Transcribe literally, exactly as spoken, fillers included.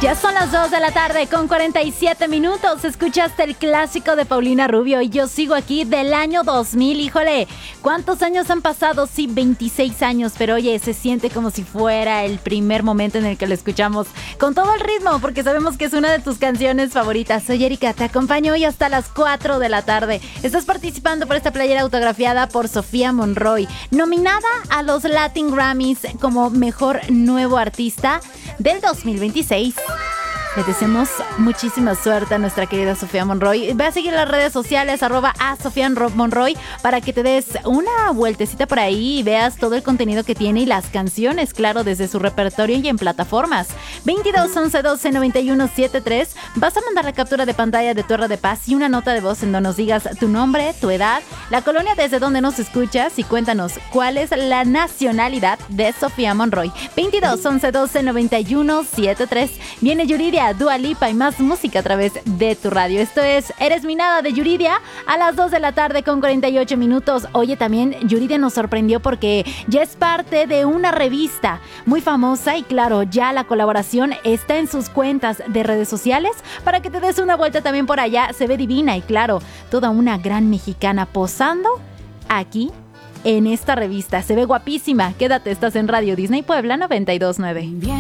Ya son las dos de la tarde con cuarenta y siete minutos. Escuchaste el clásico de Paulina Rubio y yo sigo aquí del año dos mil. Híjole, ¿cuántos años han pasado? Sí, veintiséis años, pero oye, se siente como si fuera el primer momento en el que lo escuchamos con todo el ritmo, porque sabemos que es una de tus canciones favoritas. Soy Erika, te acompaño hoy hasta las cuatro de la tarde. Estás participando por esta playera autografiada por Sofía Monroy, nominada a los Latin Grammys como Mejor Nuevo Artista del dos mil veintiséis. Le deseamos muchísima suerte a nuestra querida Sofía Monroy. Ve a seguir las redes sociales, arroba a Sofía Monroy, para que te des una vueltecita por ahí y veas todo el contenido que tiene y las canciones, claro, desde su repertorio y en plataformas. veintidós, once, doce, noventa y uno, setenta y tres. Vas a mandar la captura de pantalla de tu R de Paz y una nota de voz en donde nos digas tu nombre, tu edad, la colonia desde donde nos escuchas y cuéntanos cuál es la nacionalidad de Sofía Monroy. veintidós, once, doce, noventa y uno, setenta y tres. Viene Yuridia, Dua Lipa y más música a través de tu radio. Esto es Eres mi nada de Yuridia a las dos de la tarde con cuarenta y ocho minutos. Oye, también Yuridia nos sorprendió porque ya es parte de una revista muy famosa y claro, ya la colaboración está en sus cuentas de redes sociales para que te des una vuelta también por allá. Se ve divina y claro, toda una gran mexicana posando aquí en esta revista. Se ve guapísima. Quédate, estás en Radio Disney Puebla noventa y dos punto nueve.